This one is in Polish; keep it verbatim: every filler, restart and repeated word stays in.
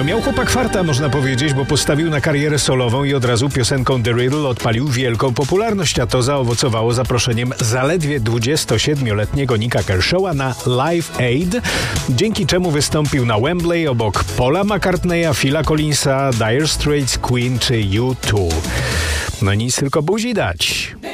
No miał chłopak farta, można powiedzieć, bo postawił na karierę solową i od razu piosenką The Riddle odpalił wielką popularność, a to zaowocowało zaproszeniem zaledwie dwudziestosiedmioletniego Nicka Kershawa na Live Aid, dzięki czemu wystąpił na Wembley obok Paula McCartneya, Phila Collinsa, Dire Straits, Queen czy U dwa. No nic, tylko buzi dać.